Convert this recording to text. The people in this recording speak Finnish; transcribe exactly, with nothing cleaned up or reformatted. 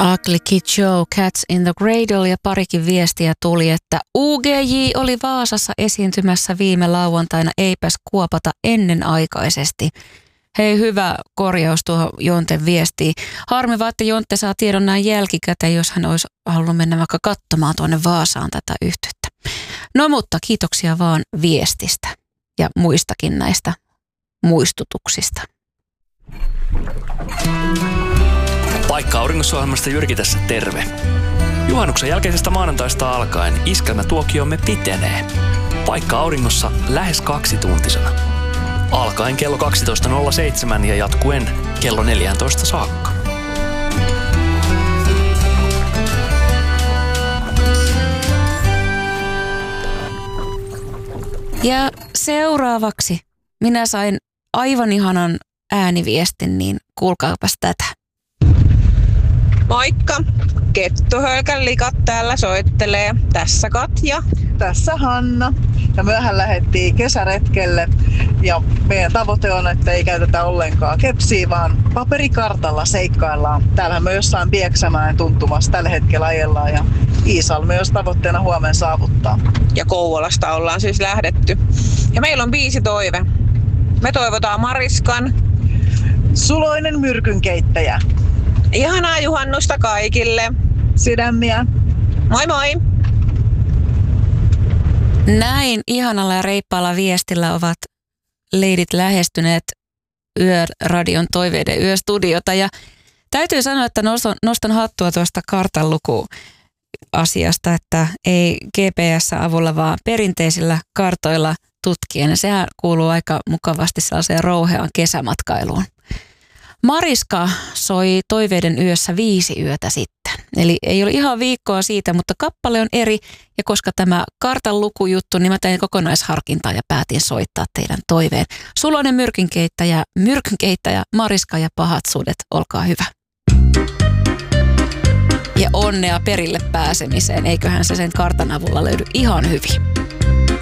Ugly Kid Joe, Cats in the Cradle, ja parikin viestiä tuli, että U G J oli Vaasassa esiintymässä viime lauantaina, eipäs kuopata ennenaikaisesti. Hei, hyvä korjaus tuohon Jonten viestiin. Harmi vaan, että Jontte saa tiedon näin jälkikäteen, jos hän olisi halunnut mennä vaikka katsomaan tuonne Vaasaan tätä yhtyettä. No mutta kiitoksia vaan viestistä ja muistakin näistä muistutuksista. Paikka Auringossa-ohjelmasta Jyrki tässä terve. Juhannuksen jälkeisestä maanantaista alkaen iskelmätuokiomme pitenee. Paikka Auringossa lähes kaksituntisena. Alkaen kello kaksitoista nolla seitsemän ja jatkuen kello neljätoista saakka. Ja seuraavaksi minä sain aivan ihanan ääniviestin, niin kuulkaapas tätä. Moikka! Kettuhölkän likat täällä soittelee. Tässä Katja. Tässä Hanna. Ja myöhän lähdettiin kesäretkelle. Ja meidän tavoite on, että ei käytetä ollenkaan kepsiä, vaan paperikartalla seikkaillaan. Täällähän me jossain Pieksämäen tuntumassa tällä hetkellä ajellaan. Ja Iisalmi olisi tavoitteena huomenna saavuttaa. Ja Kouvolasta ollaan siis lähdetty. Ja meillä on biisi toive. Me toivotaan Mariskan Suloinen myrkynkeittäjä. Ihanaa juhannusta kaikille. Sydämiä. Moi moi! Näin ihanalla ja reippaalla viestillä ovat leidit lähestyneet Yöradion toiveiden yöstudiota. Ja täytyy sanoa, että nostan, nostan hattua tuosta kartanlukuasiasta, että ei G P S-avulla, vaan perinteisillä kartoilla tutkien. Ja sehän kuuluu aika mukavasti sellaiseen rouheaan kesämatkailuun. Mariska soi toiveiden yössä viisi yötä sitten. Eli ei ole ihan viikkoa siitä, mutta kappale on eri. Ja koska tämä kartan lukujuttu, niin mä tein kokonaisharkintaa ja päätin soittaa teidän toiveen. Suloinen myrkynkeittäjä, myrkynkeittäjä, Mariska ja pahat sudet, olkaa hyvä. Ja onnea perille pääsemiseen, eiköhän se sen kartan avulla löydy ihan hyvin.